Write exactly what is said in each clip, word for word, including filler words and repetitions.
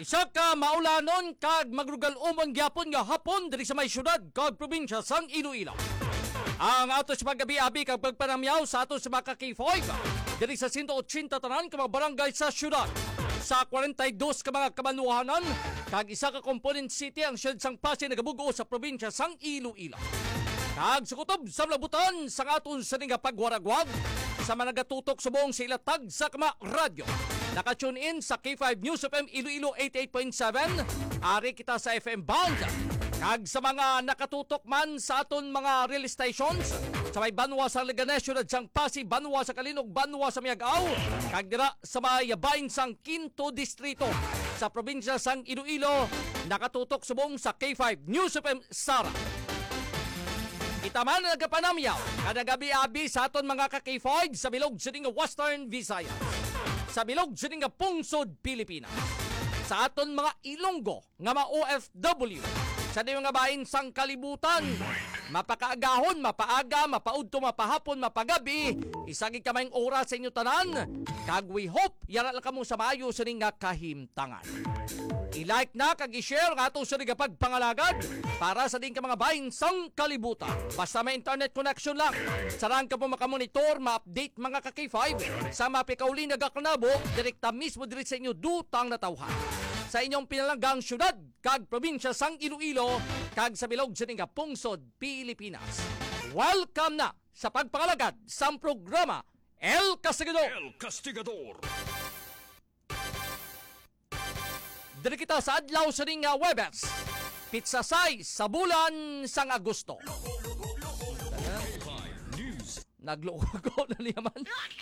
Isa ka maulanon kag magrugal umon gyapon nga hapon diri sa may syudad kag probinsya sang Iloilo. Ang ato sa paggabi-abi kag pagpanamyaw sa ato sa mga K five diri sa one eighty tanan ka mga barangay sa syudad. Sa forty-two ka mga kamanuhanan kag isa ka component city ang siyud sang Pasig nagabugo sa probinsya sang Iloilo. Kag sukutob sa labutan sa aton sa nga pagwaragwag sa mga nagatutok sa buong silatag sa kama radyo. Naka-tune in sa K five News F M Iloilo eighty-eight point seven. Ari kita sa F M band. Kag sa mga nakatutok man sa aton mga rail stations sa may Banwa sa Leganes, Ciudad sang Pasig, Banwa sa Kalinog, Banwa sa Miagao, kag dira sa may bahin sang Quinto Distrito sa probinsya sang Iloilo, nakatutok subong sa K five News F M Sara. Kita man nagapanamyaw kada gabi-abi sa aton mga ka-K five sa bilog sa Western Visayas, sa bilog sa Pungsod, Pilipinas, sa aton mga Ilonggo nga mga O F W, sa di mga bahin sang kalibutan, mapakaagahon, mapaaga, mapaudto, mapahapon, mapagabi, isagi kamayng oras sa inyo tanan, kag we hope yara lang kamo sa maayo sa nga kahimtangan. I-like na kag i-share nga ato sa nga pagpangalagad para sa din ka mga bahin sang kalibutan. Basta may internet connection lang. Sarang ka po makamonitor, ma-update mga ka-K five sa mapikauli na gakanabo, direkta mismo diri sa inyo dutang natawhan. Sa inyong pinalanggang syudad kag probinsya sang Iloilo kag sa bilog sa nga Pungsod, Pilipinas. Welcome na sa pagpangalagad sa programa El Castigador. El Castigador. Diri kita sa adlaw sa ring Webes, pizza size sa bulan sang Agosto. Naglugo na niyaman.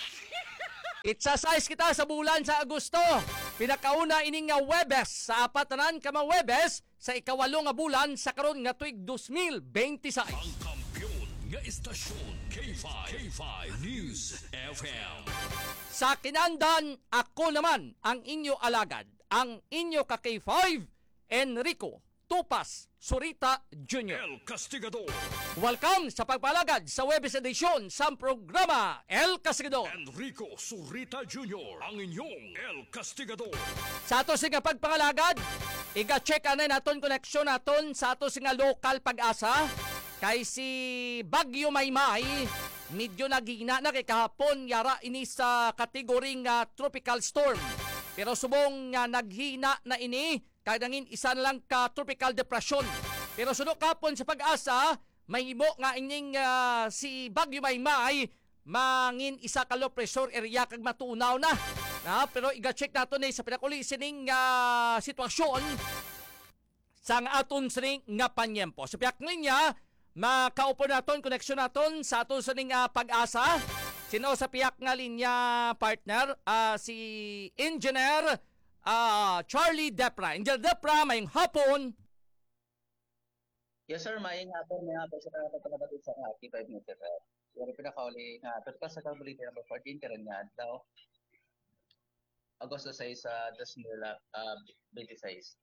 Pizza size kita sa bulan sa Agosto. Pinakauna ining nga Webes sa apatanan ka mga Webes sa ikawalo nga bulan sa karon nga tuig twenty twenty-six. Ang kampiyon nga istasyon K five, K five News F M. Sa kinandan, ako naman ang inyo alagad, ang inyo ka K five, Enrico Tupas Surita Junior El Castigador. Welcome sa pagpalagad sa Webes edition sa programa El Castigador. Enrico Surita Junior, ang inyong El Castigador. Sa ato nga pagpangalagad, iga-check anay naton koneksyon naton sa ato nga local pag-asa kay si Bagyo Maymay medyo nagina na kay kahapon yara ini sa kategoring uh, tropical storm. Pero subong nga uh, naghina na ini kay nangin isa na lang ka tropical depression. Pero sunod kapon sa pag-asa may himo nga ining uh, si Bagyo Maymay mangin isa ka low pressure area kag matunaw na. Na pero iga-check nato ni sa pinakuli sining uh, sitwasyon sang aton sining nga panyempo. Sa piyak niya makaupo naton koneksyon naton sa aton sining uh, pag-asa. Sino sa piyak nga linya partner uh, si Engineer uh, Charlie Depra. Engineer Depra, mayong hapon. Yes sir, maying hapon may hapon sa pagpapalabot sa K five News F M. Yung pinakauli nga, pero sa kabulitin number fourteen karon nga daw Agosto six sa uh, twenty-six.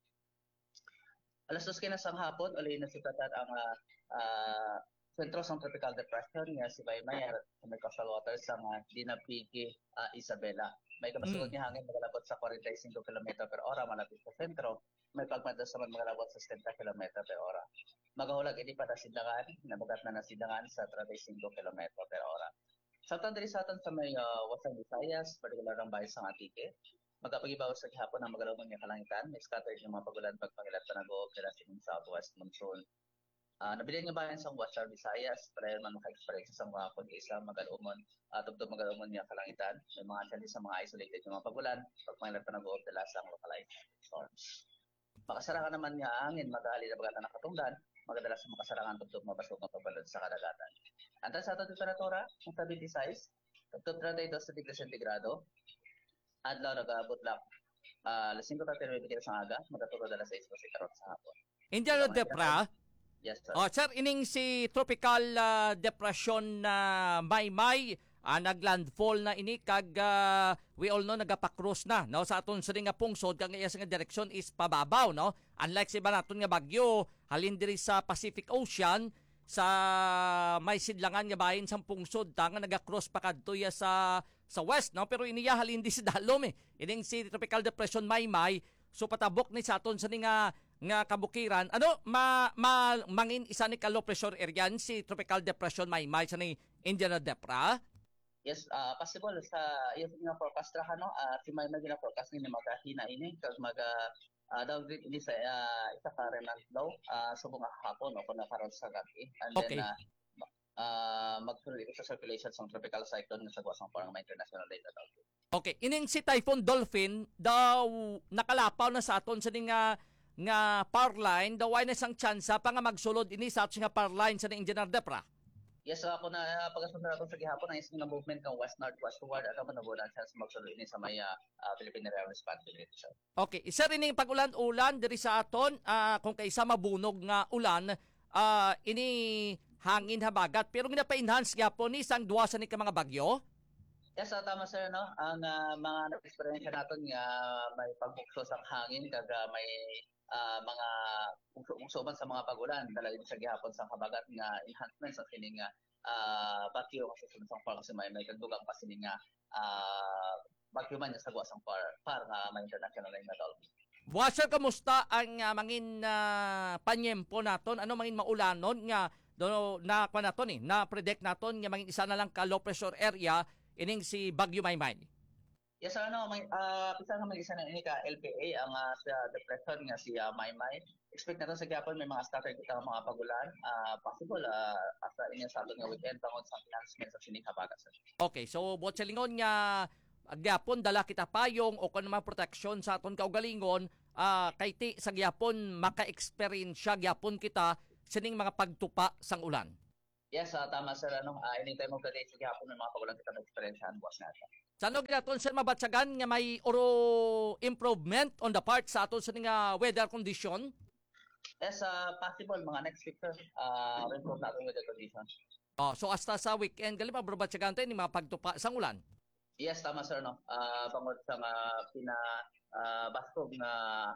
Alas dos kina sang hapon, uli na sitatan ang uh, uh, sentro sang tropical depression nga si Maymay sa may coastal waters sa uh, Dinapigi, uh, Isabela. May kabasunod mm. niya hangin magalabot sa forty-five kilometers per hora malapit sa sentro. May pagmada sa magalabot sa seventy kilometers per hora. Magahulag ini para sidangan, nabugat na nasidangan sa thirty-five kilometers per hora. Sa tandiri sa aton sa may uh, Wasang Visayas, partikular ang bahay sa Antique, magkapagibaw sa gihapon ng magalawang niya kalangitan, may scattered yung mga pagulan pagpangilat na nag-o kila sining southwest monsoon. Uh, nabilin nga bayan sa Western Visayas, para man maka-experience sa mga pag-isa magalumon, at uh, tubtub magalumon niya kalangitan, may mga chance sa mga isolated yung mga pagulan, pagpangilat na nag-o kila sa localized storms. Makasara ka naman nga angin, mag-aali na bagatan ng katungdan, magadalas sa makasarangan tubtub mabasog ng pabalod sa kadagatan. Antal sa ating temperatura, ang seventy-six, tubtub thirty-two sa degree centigrado, adlaw nag-aabot lang uh, alas five thirty sa aga, magatulog alas six karon sa hapon. Engineer Depra, yes, sir. Oh, sir, ining si tropical uh, depression na uh, Maymay uh, naglandfall na ini kag uh, we all know nagapakross na no sa aton sa nga pungsod kag iya nga direksyon is pababaw no. Unlike sa iba naton nga bagyo halin diri sa Pacific Ocean sa may sidlangan nga bahin sa pungsod ta nga naga-cross pa kadto ya sa sa west no, pero iniya halin di sa dalom eh. Ining si tropical depression Maymay So patabok ni sa aton sa ni nga nga kabukiran, ano ma, ma mangin isa ni ka low pressure area si tropical depression may may sa ni Indiana Depra. Yes, uh, possible sa yung nga forecast ra no, uh, si may magina forecast ni magahina ini kag maga uh, downgrade ini sa uh, isa ka remnant low uh, subong nga hapon o kun karon sa gabi. And Okay. then uh, uh, magsunod ito sa circulation sa tropical cyclone nga sa guwasang parang may international data daw. Okay, ining si Typhoon Dolphin daw nakalapaw na sa aton sa ni nga nga power line, daw ay na isang tsansa pa nga magsulod ini sa aton nga power line sa ni Indiana Depra. Yes, so ako na uh, pagkasunod natin sa gihapon ang isang movement kang west northwest toward alam mo na bulan chance magsulod ini sa may uh, Philippine Area of Responsibility. So, Okay, isa rin yung pag-ulan-ulan diri sa aton ah, kung kaysa mabunog nga ulan ah, ini hangin habagat pero ginapa-enhance gyapon ni sang duwa sa ni ka mga bagyo. yes, so, tama sir no. Ang uh, mga na-experience naton nga may pagbukso sa hangin kag uh, may uh, mga bukso-bukso sa mga pag-ulan dala din sa gihapon sa habagat nga enhancements sa kining nga uh, bagyo kasi sa par kasi may may kagdugang pa sini nga uh, bagyo man sa guwasang par par nga may international line na Dolphin. Washer, kamusta ang ah, mangin uh, panyempo naton? Ano mangin maulanon nga do na kwa naton eh, na predict naton nga mangin isa na lang ka low pressure area ining si Bagyo Maymay. Yes, so, ano, may uh, pisa nga may isa na ini ka L P A ang uh, sa depression nga si uh, Maymay. Expect natin sa gihapon may mga starter kita mga pagulan. Uh, possible uh, after inya sa aton nga weekend tungod sa enhancement sa sining habagat. Okay, so buot sa lingon nga gyapon dala kita payong o kun mga protection sa aton kaugalingon ah, kay ti sa gyapon maka-experience gyapon kita sining mga pagtupa sang ulan. Yes, uh, tama sir ano, uh, anytime of the day sa gihapon may mga pagulan kita na experiencehan buwas natin. Sa ano ginaton sir mabatsagan nga may oro improvement on the part sa aton sa nga weather condition? Yes, uh, possible mga next week sir. Uh, improve natin with the conditions. Oh, so hasta sa weekend gali mababatsagan tayo ni mga pagtupa sang ulan. Yes, tama sir no. Uh, bangod sa nga pina uh, bastog nga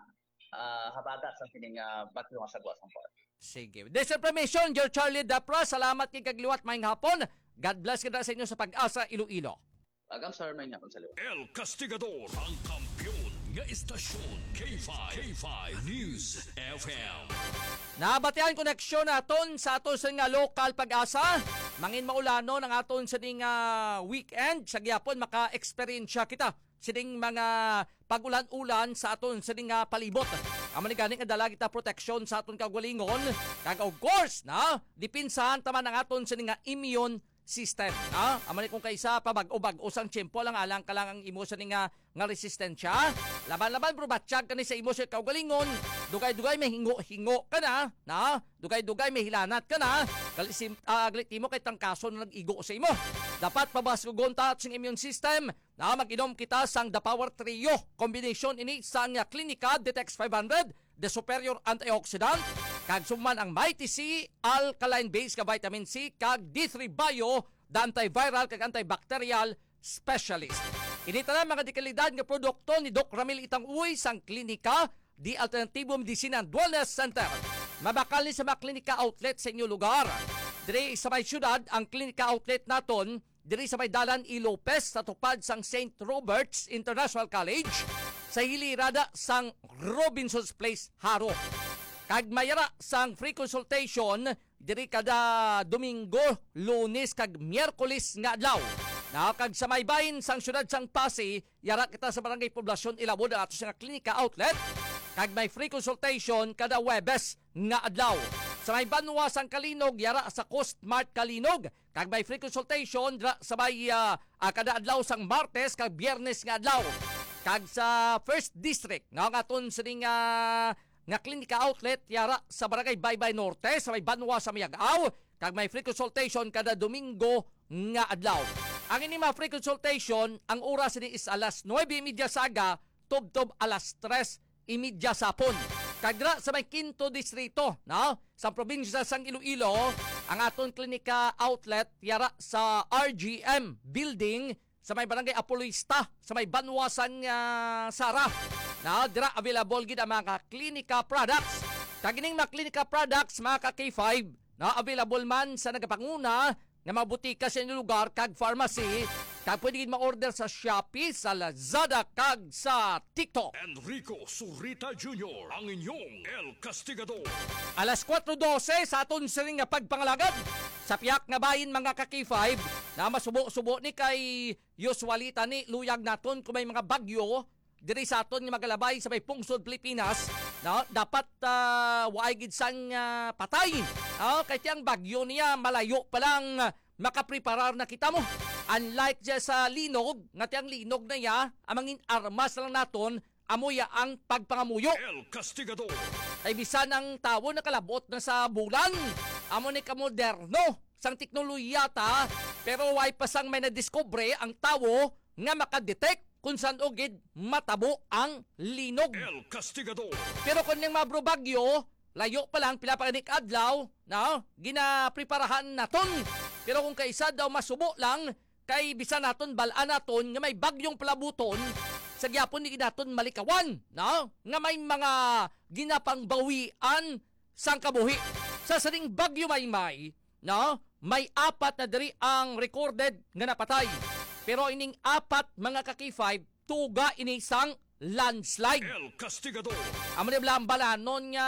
uh, habagat sa kining uh, bagyo nga sa guwasang par. Sige. This information, your Charlie Dapra. Salamat kay kagliwat maayong hapon. God bless kita sa inyo sa Pag-asa Iloilo. Agam sir may nga sa liwa. El Castigador, ang kampiyon nga istasyon. K five, K five News F M. Nabatian koneksyon naton sa aton sa nga local Pag-asa. Mangin maulanon ang aton sa ding uh, weekend. Sa gyapon maka-experience kita sining mga pag-ulan-ulan sa aton sa ding uh, palibot. Amani ganing adala kita protection sa aton kagalingon. Kag of course na dipinsahan taman ang aton sa ding uh, immune system. Ha? Amani kung kaysa pabag-o-bag-o sang tiyempo lang alang ka lang ang imo sa nga nga resistensya. Laban-laban bro batsyag kani sa imo sa kaugalingon. Dugay-dugay may hingo-hingo ka na. Na? Dugay-dugay may hilanat ka na. Kalisim uh, galit imo kay tangkason na nag-igo sa imo. Dapat pabaskugon ta sa immune system. Na mag-inom kita sang The Power Trio. Combination ini sang Clinica Detex five hundred, the superior antioxidant, kag suman ang Mighty C, alkaline base ka vitamin C, kag D three Bio, the antiviral kag antibacterial specialist. Inita na mga dekalidad nga produkto ni Doc Ramil Itang Uy sang Klinika di Alternativo Medicina and Wellness Center. Mabakal ni sa mga klinika outlet sa inyong lugar. Diri sa may syudad, ang klinika outlet naton diri sa may dalan I. Lopez sa tupad sang Saint Robert's International College sa hilirada sang Robinson's Place, Haro. Kag mayara sang free consultation diri kada Domingo, Lunes kag Miyerkules nga adlaw. Na kag sa may bahin sang syudad sang Pasig, yara kita sa barangay Poblacion Ilabod ato sa klinika outlet. Kag may free consultation kada Webes nga adlaw. Sa may Banwa sang Kalinog, yara sa Coast Mart Kalinog. Kag may free consultation dra sa may uh, uh, kada adlaw sang Martes kag Biyernes nga adlaw. Kag sa First District nga aton sa ding uh, nga klinika outlet yara sa barangay Baybay Norte sa may Banwa sa Mayagaw. Kag may free consultation kada Domingo nga adlaw. Ang ini mga free consultation, ang oras ni is alas nuwebe trenta saga, tub-tub alas tres trenta sapon. Kagdra sa may Quinto Distrito, no? Sa probinsya sang Iloilo, ang aton klinika outlet yara sa R G M building sa may barangay Apoloista, sa may Banwasan uh, Sara. Na dira available gid ang mga klinika products. Kagining mga klinika products mga ka K five, na available man sa nagapanguna nga mga butika sa inyong lugar kag pharmacy Kag pwede gid ma-order sa Shopee, sa Lazada, kag sa TikTok. Enrico Surita Junior ang inyong El Castigador. Alas kwatro dose sa aton siring nga pagpangalagad sa piyak nga bayin mga ka-K five na masubo-subo ni kay usually tani luyag naton kung may mga bagyo diri sa aton nga magalabay sa may pungsod Pilipinas no dapat uh, waay gid sang uh, patay no kay tiyang bagyo niya malayo pa lang uh, makapreparar na kita mo unlike dya sa linog nga tiyang linog na ya amangin armas lang naton amoya ang pagpangamuyo. El Castigador. Ay bisan ang tawo na kalabot na sa bulan. Amo ni ka moderno sang teknolohiya ta pero way pa sang may nadiskubre ang tawo nga makadetect kung saan ogid matabo ang linog. El Castigador. Pero kung yung mabro bagyo, layo pa lang pila pa kanik adlaw, no? Ginapreparahan naton. Pero kung kaisa daw masubo lang, kay bisan naton balaan naton nga may bagyong palabuton, sa gyapon ni naton malikawan, no? Nga may mga ginapangbawian sang kabuhi. Sa saring bagyo Maymay, no? May apat na diri ang recorded nga napatay. Pero ining apat mga ka-K five, tuga ini sang landslide. El Castigador. Amo ni balanon nga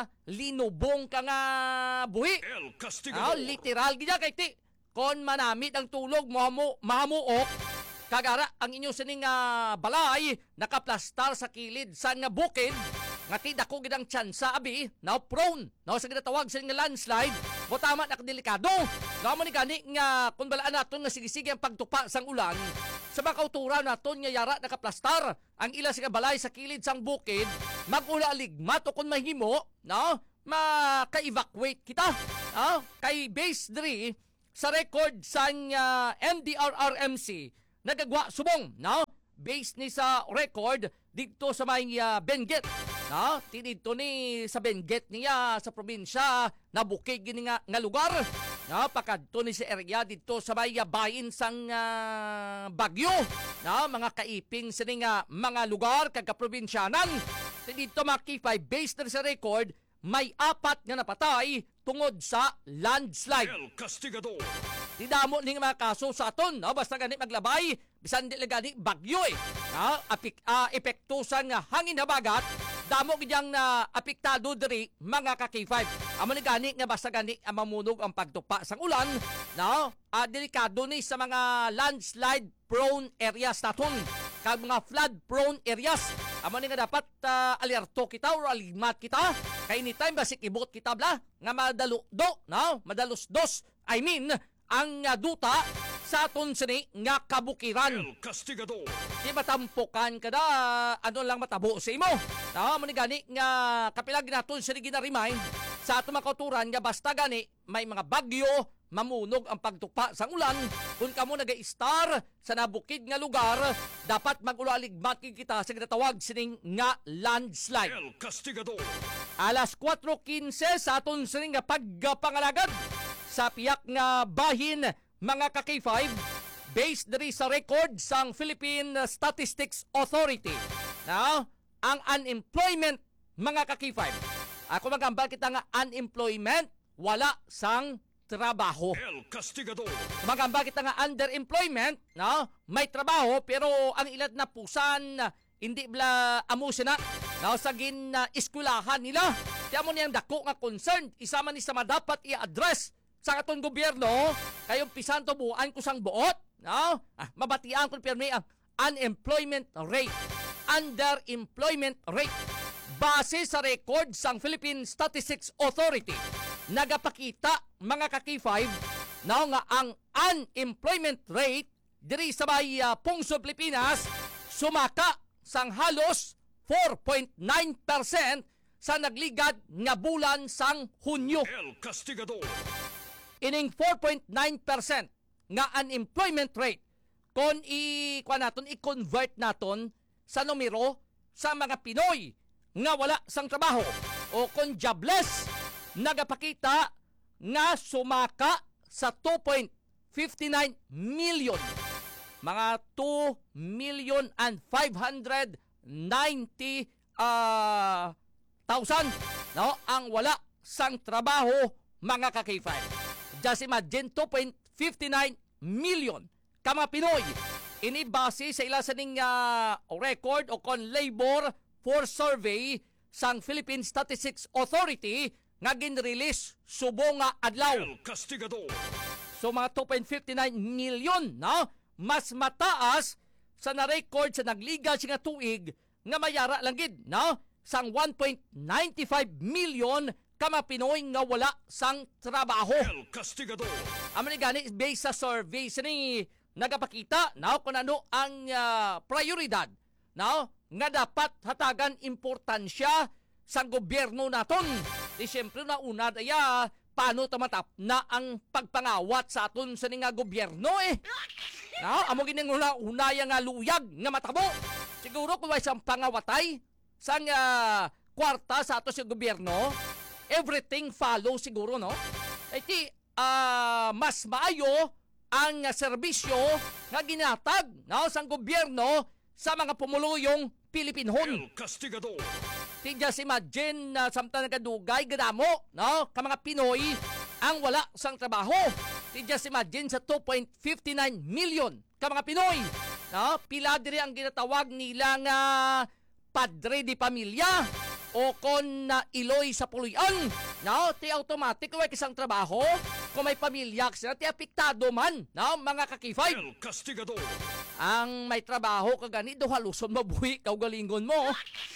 linubong ka nga buhi. El Ah, Castigador. literal gid kay ti. Kon manamit ang tulog mo mahamuok kagara ang inyo sining uh, balay nakaplastar sa kilid sa nga bukid nga ti dako gid ang tsansa abi now prone now sa ginatawag sa nga landslide mo tama na delikado nga mo ni gani nga kun balaan naton nga sige-sige ang pagtupa sang ulan sa mga kauturan naton nga yara nakaplastar ang ila sa balay sa kilid sang bukid mag-ula aligmat o kun mahimo no maka-evacuate kita no kay base three sa record sang uh, N D R R M C nagagwa subong no based ni sa record dito sa may uh, Benguet no tinidto ni sa Benguet niya sa probinsya na bukid gini nga, nga lugar no pakadto ni sa area dito sa may uh, bayin sang uh, Bagyo no mga kaiping sini nga mga lugar kag kaprobinsyanan tinidto mga K five based na sa record may apat nga napatay tungod sa landslide. El Castigador. Di damo ning mga kaso sa aton, no? Basta gani maglabay, bisan di gani bagyo eh. No? Apik, uh, epektusan nga hangin habagat, damo gidyang na uh, apektado diri mga ka-K five. Amo ni gani nga basta gani ang mamunog ang pagtupa sang ulan, no? Uh, delikado ni sa mga landslide prone areas naton, kag mga flood prone areas. Amo ni nga dapat uh, alerto kita or alimat kita kay anytime basik ibot kita bla nga madalo do no madalos dos I mean ang uh, duta sa aton sini nga kabukiran. El Castigador. Di matampukan kada ano lang matabo sa imo. No, mo ni gani nga kapilag naton sini gina-remind sa aton mga kauturan nga basta gani may mga bagyo mamunog ang pagtupa sang ulan kung kamo naga-star sa nabukid nga lugar dapat mag-ulaligmat kita sa ginatawag sining nga landslide. El Castigador. Alas kwatro kinse sa aton sining nga pagpangalagad sa piyak nga bahin mga ka-K five based diri sa record sang Philippine Statistics Authority. Now, ang unemployment mga ka-K five. Ako magambal kita nga unemployment wala sang trabaho. El Castigador. Magamba kita nga underemployment, no? May trabaho pero ang ilat na pusan hindi bla amusin na no? Sa gin uh, eskwelahan nila. Kaya mo niyang dako nga concern, isama ni sa madapat i-address sa atong gobyerno, kayong pisan to buuan ko sang buot, no? Ah, mabatian ko pirmi ang unemployment rate, underemployment rate. Base sa record sang Philippine Statistics Authority, nagapakita mga ka-K five na nga ang unemployment rate diri sa may uh, pungsod Pilipinas sumaka sang halos four point nine percent sa nagligad nga bulan sang Hunyo. El Castigador. Ining four point nine percent nga unemployment rate kon i kwa naton i-convert naton sa numero sa mga Pinoy nga wala sang trabaho o kon jobless nagapakita nga sumaka sa two point five nine million. Mga two million and five hundred ninety uh, thousand no, ang wala sang trabaho mga ka-K five. Just imagine two point five nine million ka mga Pinoy. Ini base sa ila sa ning uh, record o kon labor force survey sang Philippine Statistics Authority nga gin-release subong nga adlaw. El Castigador. So mga two point five nine milyon, no? Mas mataas sa na-record sa nagliga siya nga tuig nga mayara lang gid, no? Sang one point nine five milyon ka mga Pinoy nga wala sang trabaho. El Castigador. Amo ni gani based sa survey sini nagapakita no kung ano ang uh, prioridad no nga dapat hatagan importansya sa gobyerno naton. Di siyempre na una daya paano tamatap na ang pagpangawat sa aton sa nga gobyerno eh. No, amo gining una unaya nga luyag nga matabo. Siguro kung may isang pangawatay sang uh, kwarta sa ato sa gobyerno, everything follow siguro no. Eh di uh, mas maayo ang uh, serbisyo nga ginatag no, sa gobyerno sa mga pumuluyong Pilipinhon. El Castigador. Ti just imagine na uh, samtang nagkadugay gadamo no, ka mga Pinoy ang wala sang trabaho. Ti just imagine sa two point five nine million ka mga Pinoy. No, pila diri ang ginatawag nila nga padre di pamilya o kon na uh, iloy sa puluyan. No, ti automatic kung may isang trabaho, kung may pamilya sila, ti apektado man, no, mga kakifay. El Castigador. Ang may trabaho ka gani, do haluson mabuhi ka galingon mo.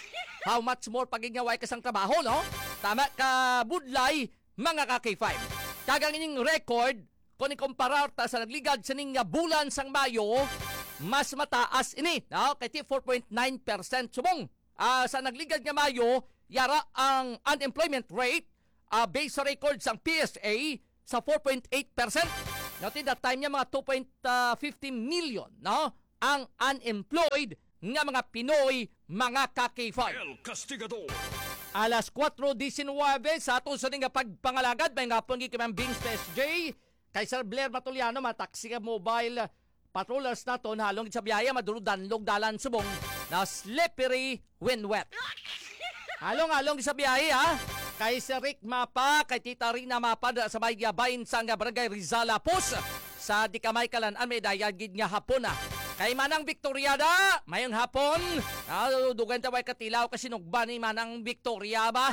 How much more pagingaway ka sang trabaho, no? Tama ka budlay, mga kakifay. Kagang ining record, kung ikumparar ta sa nagligad sa ning bulan sang Mayo, mas mataas ini, no? Kaya ti four point nine percent subong. Uh, sa nagligad nga Mayo, yara ang unemployment rate uh, based sa record sang P S A sa four point eight percent. No, that time niya mga two point five zero million, no? Ang unemployed nga mga Pinoy, mga kakifay. El Castigador. Alas four nineteen sa ato sa nga pagpangalagad, may nga pong gikimang Bings S J, kay Sir Blair Matuliano, mga taxi ka mobile patrollers naton halong sa biyaya maduludanlog dalan subong na slippery when wet. Halong-halong sa biyahe ha. Kay Sir Rick Mapa, kay Tita Rina Mapa sa may gabayin sa nga barangay Rizal Apos sa Dikamay Kalan-an may dayagid nga hapon ha. Kay Manang Victoriada, mayong hapon. Ah, dugan taway katilaw kasi nugba ni Manang Victoria ba?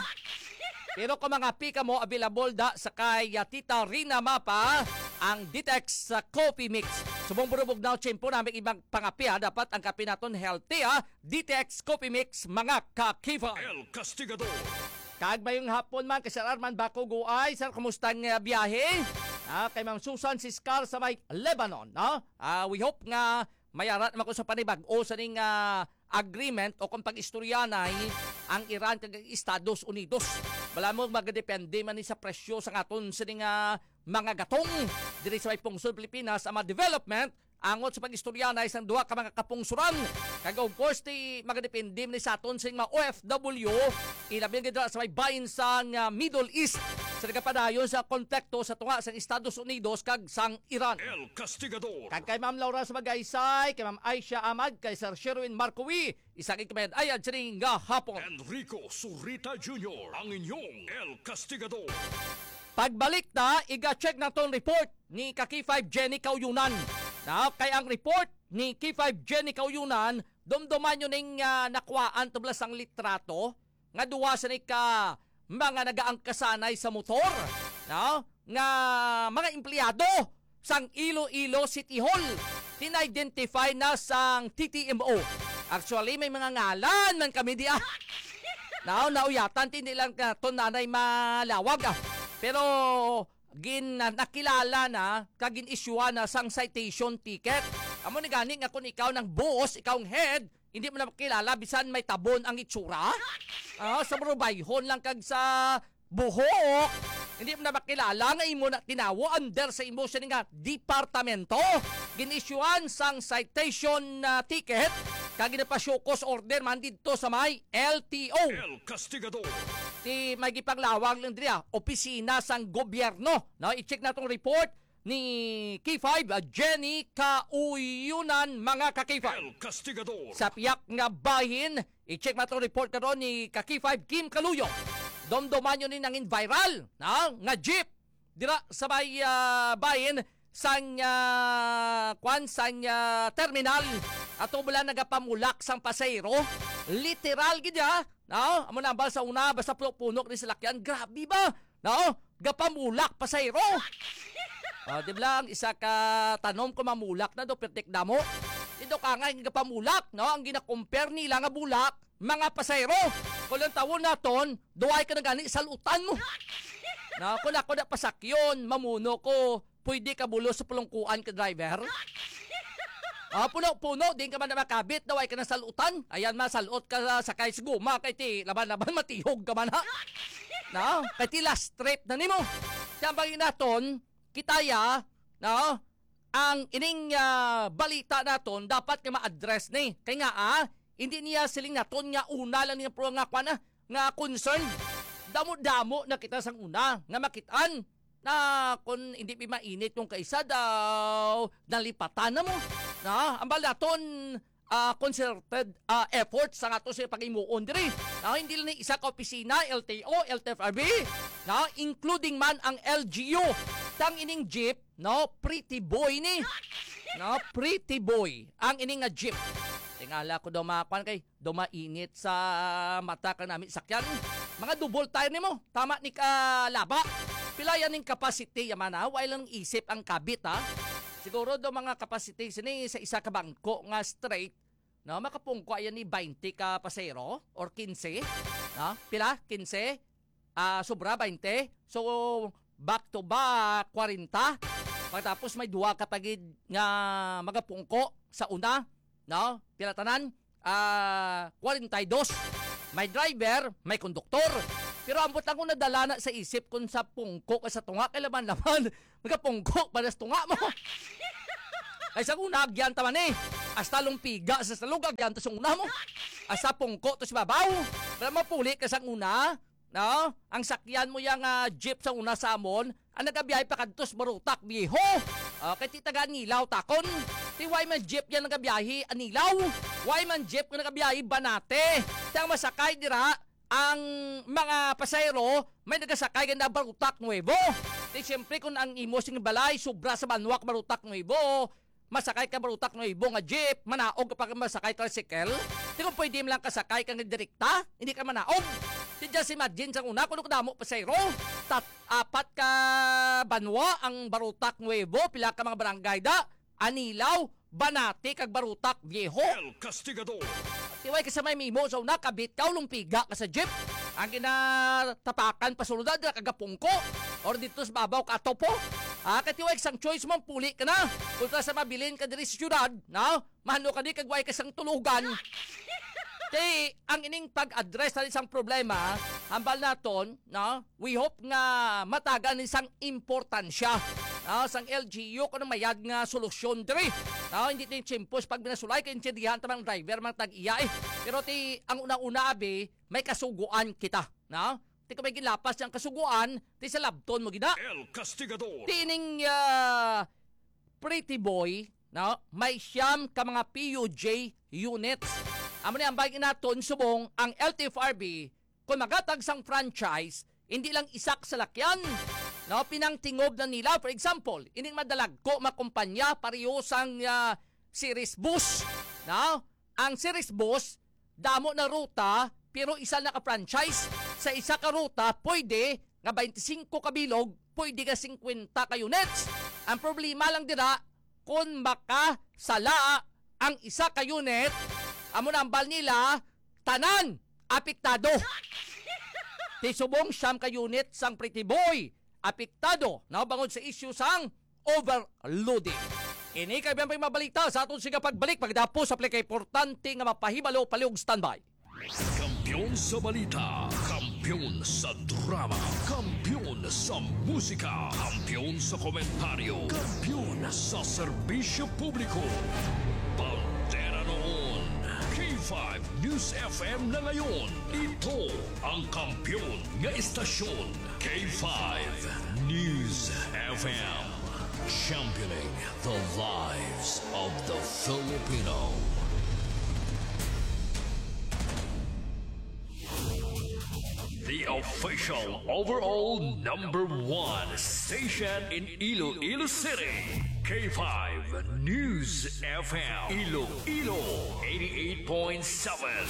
Pero kung mga pika mo available da sa kay uh, Tita Rina Mapa, ang Ditex sa uh, Coffee Mix. Subong burubog na tiyempo namin ibang pangapi ha. Dapat ang kape naton healthy ha. Ditex Coffee Mix, mga kakifay. El Castigador. Kag mayong hapon man, kay Sir Arman Bako Guay. Sir, kumusta ang uh, biyahe? Ah, kay Ma'am Susan Siskar sa may Lebanon. No? Ah, we hope nga mayarat naman ko sa panibag o sa ning uh, agreement o kung pag-istoryanay ang Iran kag Estados Unidos. Wala mo magdepende man ni sa presyo sa aton sa ning uh, mga gatong diri sa may pungsod Pilipinas ang mga development angot sa pag-istoryanay sang duha ka mga kapungsuran. Kag of course ti magdepende man ni sa aton sa mga O F W ilabi gid sa may bahin sa uh, Middle East sa nagapadayon sa konteksto sa tunga sa Estados Unidos kag sang Iran. El Castigador. Kag kay Ma'am Laura sa Magaysay, kay Ma'am Aisha Ahmad, kay Sir Sherwin Marcowi, isang ikamayad ayad sining nga hapon. Enrico Surita Junior, ang inyong El Castigador. Pagbalik na, iga-check na tong report ni K five Jenny Kauyunan. Na, kay ang report ni K five Jenny Kauyunan, dumduman yun ng uh, nakuhaan tublas ang litrato, nga duwa sa ka mga nagaangkasanay sa motor, no? Nga mga empleyado sang Iloilo City Hall, tin-identify na sang T T M O. Actually, may mga ngalan man kami di ah. Now, nauyatan, hindi lang uh, to nanay malawag ah. Pero, gin uh, nakilala na, kagin isyuan na sang citation ticket. Amo ni gani nga kung ikaw ng boss, ikaw ang head, hindi mo na makilala, bisan may tabon ang itsura. Ah, sa marubayhon lang kag sa buhok. Hindi mo na makilala nga imo na tinawo under sa imo siya nga departamento. Ginisyuan sang citation uh, ticket kag ginapasyokos order man dito sa may L T O. El Castigador. Ti may gipanglawag lang diri opisina sang gobyerno. No, i-check na tong report ni K five uh, Jenny Kauyunan, mga ka-K five. El Castigador. Sa piyak nga bahin, i-check na tong report karon ni ka-K five Kim Kaluyo. Domdoman yun ni nangin viral na nga jeep dira sa may uh, bahin sang uh, kwan sang uh, terminal ato bala nagapamulak sang pasayro literal gid ya no amo na ba sa una basta punok ni salakyan grabe ba no gapamulak pasayro uh, di ba lang isa ka tanom ko mamulak na do pertek damo ito ka nga gapamulak no ang gina-compare nila nga bulak mga pasayro kulang tawon naton duay ka na gani salutan mo na kung ako na pasakyon mamuno ko pwede ka bulo sa pulungkuan ka driver. Ah, puno-puno, din ka man na makabit, daway ka na salutan. Ayan, masalot ka sa kay siguma, kay ti laban-laban matihog ka man ha. Na, kay ti last trip na nimo. Siyambang naton, kitaya, na, ang ining uh, balita naton, dapat ka ma-address ni. Kaya nga ah, hindi niya siling naton nga una lang niya pro nga kwa na, nga concern. Damo-damo na kita sang una, nga makitaan. Na kung hindi pa mainit yung kaisa daw, nalipatan na mo. Na, ang balaton, uh, concerted uh, efforts sa ato sa pag-imuon diri. Na, hindi lang isa ka opisina, L T O, L T F R B, na, including man ang L G U. Tang ining jeep, no, pretty boy ni. No, pretty boy, ang ining nga jeep. Tingala ko daw makuan kay, daw mainit sa mata ka namin sakyan. Mga double tire ni mo, tama ni ka laba. Pilayan ning capacity yaman ha, wala lang isip ang kabit ha. Siguro do mga capacity sini sa isa ka bangko nga straight, no, makapungko ayan ni twenty ka pasero or fifteen, no? Pila? fifteen? Ah, uh, sobra twenty. So back to back forty. Pagtapos may duwa ka pagid nga magapungko sa una, no? Pila tanan? Ah, uh, forty-two. May driver, may konduktor. Pero ambot lang kung nadala na sa isip kung sa pungko ka sa tunga, kailaman-laman, magkapungko para sa tunga mo. Ay sa una, agyanta man eh. Hasta lumpiga sa salug, agyanta sa una mo. Hasta pungko to si babaw. Para mapuli ka sa una, no? Ang sakyan mo yung uh, jeep sa una sa amon, ang nagabiyahe pa kadtos barutak, biho. Okay, titaga nilaw takon. Ti why man jeep yan nagabiyahe, anilaw. Why man jeep yung nagabiyahe, banate. Tiyang masakay dira, ang mga pasayro may nagasakay ganda barutak nuevo. Di siyempre kung ang imo sing balay sobra sa banwak barutak nuevo, masakay ka barutak nuevo nga jeep, manaog ka pa masakay tricycle. Di kung pwede mo lang kasakay ka nga direkta, hindi ka manaog. Di just imagine sa una kung kadamo pasayro, tat apat ka banwa ang barutak nuevo, pila ka mga barangay da, anilaw, banati kag barutak viejo. El Castigador. Tiway ka sa may mimo sa una, kabit ka, lumpiga ka sa jeep. Ang ginatapakan pasulod na kagapungko. Or dito sa babaw ka atopo. Ah, katiway isang choice mo, puli ka na. Kung sa mabilin ka diri sa syudad, no? Mahalo ka di, kagway ka sang tulugan. Kaya, ang ining pag-address na isang problema, hambal naton, no? We hope nga matagan isang importansya. No? Sang L G U, kung mayad nga solusyon diri. No, hindi tin chimpos pag binasulay kay intindihan tamang driver mang tag-iya eh. Pero ti ang unang-una abi may kasuguan kita, no? Ti ko may gilapas yang kasuguan, ti sa labton mo gina. El Castigador. Ti ning uh, pretty boy, no? May siyam ka mga P U J units. Amo ni ang bagay naton subong ang L T F R B kung magatag sang franchise, hindi lang isak sa lakyan. No, pinangtingog na nila, for example, ining madalag ko makumpanya pareho sang uh, series bus. No? Ang series bus, damo na ruta, pero isa na ka-franchise. Sa isa ka ruta, pwede nga twenty-five ka bilog, pwede ka fifty ka units. Ang problema lang dira, kung makasala ang isa ka unit, amo na ang bal nila, tanan, apektado. Tisubong siyam ka unit sang pretty boy, apektado na bangod sa issue sang overloading. Ini kay biyang mabalita sa aton siga pagbalik pagdapos sa plekay importante nga mapahibalo paliog standby. Kampiyon sa balita, kampiyon sa drama, kampiyon sa musika, kampiyon sa komentaryo, kampiyon sa serbisyo publiko. Pantera noon, K five News F M na ngayon. Ito ang kampiyon nga istasyon, K five News F M. Championing the lives of the Filipino. The the official overall number one station in Iloilo City. K five News F M Iloilo eighty-eight point seven.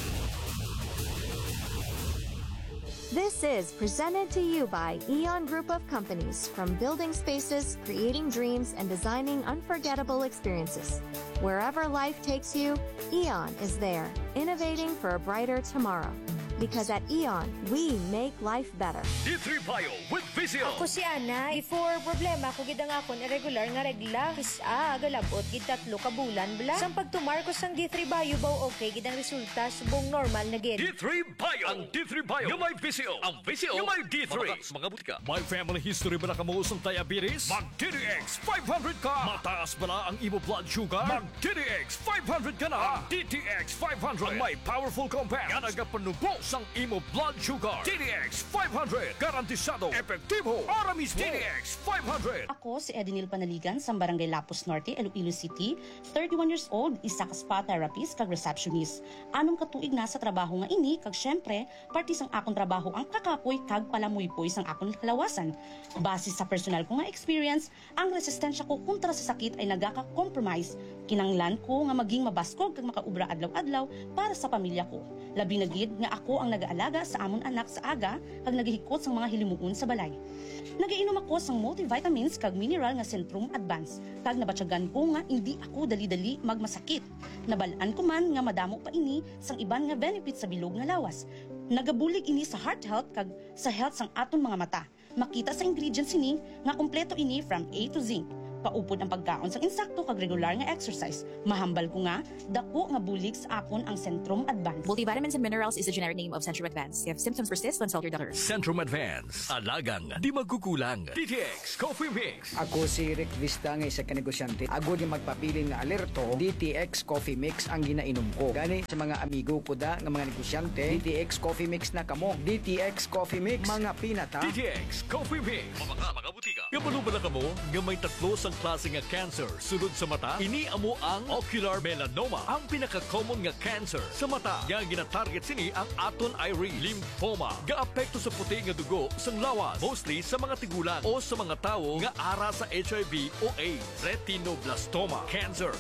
This is presented to you by Eon Group of Companies, from building spaces, creating dreams, and designing unforgettable experiences. Wherever life takes you, Eon is there, innovating for a brighter tomorrow. Because at Eon, we make life better. D three Bio with Vizio. Ako si Ana. Before problema ko gid ang akon irregular nga regla. Kisa galabot gid tatlo ka bulan bla. Sang pagtumar ko sang D three Bio baw okay gid ang resulta subong normal na gid. D three Bio. Ang D three Bio. Yung may Vizio. Ang Vizio. Yung may D three. Mga, mga butika. May family history ba na kamuusong diabetes? Mag D D X five hundred ka. Mataas ba na ang imo blood sugar? Mag D D X five hundred ka na. Ang D T X five hundred. Ang may powerful compound. Nga nagapanubo sang imo blood sugar. D D X five hundred. Garantisado. Epektibo. Aramis D D X five hundred. Ako si Edinil Panaligan sa Barangay Lapus Norte, Iloilo City. thirty-one years old, isa ka spa therapist kag receptionist. Anong katuig na sa trabaho nga ini kag syempre, parte sang akong trabaho ang kakapoy kag palamuypoy sang akong kalawasan. Base sa personal ko nga experience, ang resistensya ko kontra sa sakit ay nagaka-compromise. Kinanglan ko nga maging mabaskog kag makaubra adlaw-adlaw para sa pamilya ko. Labi na gid nga ako ang nag-aalaga sa amon anak sa aga kag nagihikot sang mga hilimuon sa balay. Nagiinom ako sang multivitamins kag mineral nga Centrum Advance kag nabatyagan ko nga hindi ako dali-dali magmasakit. Nabalaan ko man nga madamo pa ini sang iban nga benefits sa bilog nga lawas. Nagabulig ini sa heart health kag sa health sang aton mga mata. Makita sa ingredients ini nga kompleto ini from A to Z. Paupod ang pagkaon sang insakto kag regular nga exercise. Mahambal ko nga, dako nga bulig sa akon ang Centrum Advance. Multivitamins and minerals is the generic name of Centrum Advance. If symptoms persist, consult your doctor. Centrum Advance. Alagang di magkukulang. D T X Coffee Mix. Ako si Rick Vista nga isa ka negosyante. Ako di magpapili nga alerto, D T X Coffee Mix ang ginainom ko. Gani sa mga amigo ko da nga mga negosyante, D T X Coffee Mix na kamo. D T X Coffee Mix, mga pinata. D T X Coffee Mix. Mga mga butika. Kabalo ba na kamo nga may tatlo sang klase nga cancer sulod sa mata? Ini amo ang ocular melanoma, ang pinaka-common nga cancer sa mata. Nga gina-target sini ang aton iris, lymphoma. Gaapekto sa puti nga dugo sang lawas, mostly sa mga tigulang o sa mga tawo nga ara sa H I V o AIDS. Retinoblastoma cancer.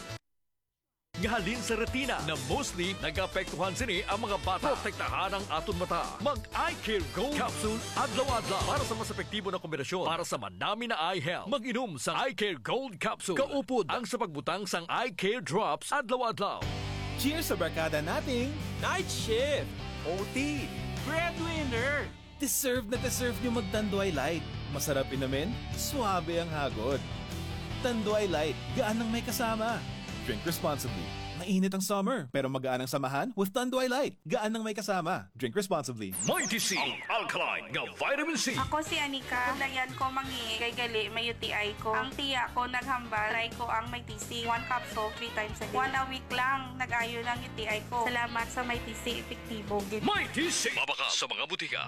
Gahalin sa retina na mostly nag-apektuhan sini ang mga bata. Protektahan ang aton mata. Mag-Eye Care Gold Capsule adlaw-adlaw para sa mas epektibo na kombinasyon para sa manami na eye health. Mag-inom sa Eye Care Gold Capsule. Kaupod ang sa pagbutang sang Eye Care Drops adlaw-adlaw. Cheers sa barkada nating Night Shift, O T, Breadwinner. Deserve na deserve nyo mag-Tanduay Light. Masarap inamin, suabe ang hagod. Tanduay Light, gaan ang may kasama. Drink responsibly. Mainit ang summer, pero magaan ang samahan with Tanduay Light. Gaan ng may kasama. Drink responsibly. Mighty C, ang alkaline nga vitamin C. Ako si Anika. Dayan ko mangi kay gali may U T I ko. Ang tiya ko naghambal. Try ko ang may T C. One capsule, three times a day. One a week lang. Nag-ayo ng U T I ko. Salamat sa may T C. Epektibo. Mighty C. Mabaka sa mga butika.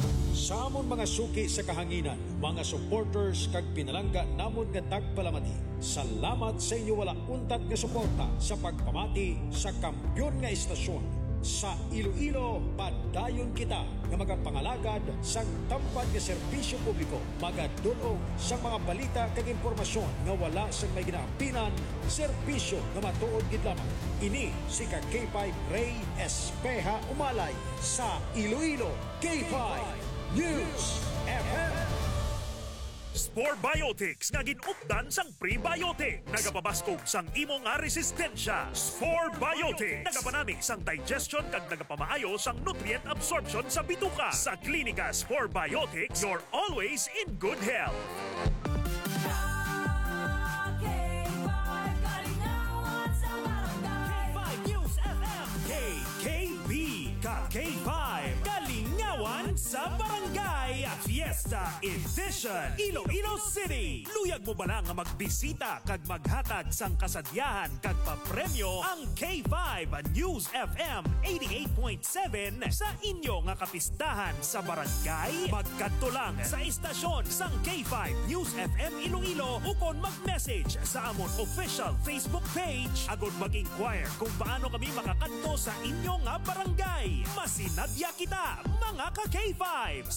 Sa amon mga suki sa kahanginan, mga supporters kag pinalangga namon nga tagpalamati. Salamat sa inyo wala untat nga suporta sa pagpamati sa kampyon nga istasyon. Sa Iloilo, padayon kita nga magapangalagad sa tampad nga serbisyo publiko. Magadulong sa mga balita kag impormasyon nga wala sa may ginaampinan, serbisyo nga matuod gid lamang. Ini si ka K five Ray Espeja Umalay sa Iloilo K five News F M. Spore Biotics nga ginupdan sang prebiotic. Nagapabaskog sang imo nga resistensya. Spore Biotics nagapanami sang digestion kag nagapamaayo sang nutrient absorption sa bituka. Sa klinika Spore Biotics, you're always in good health. K five News F M. K K B Ka K five Kalingawan sa barangay. Fiesta Fiesta Edition Iloilo City. Luyag mo ba lang nga magbisita kag maghatag sang kasadyahan kag papremyo ang K five News F M eighty-eight point seven sa inyo nga kapistahan sa barangay. Magkadto lang sa istasyon sang K five News F M Iloilo ukon mag-message sa amon official Facebook page agud mag-inquire kung paano kami makakadto sa inyo nga barangay. Masinadya kita mga ka K five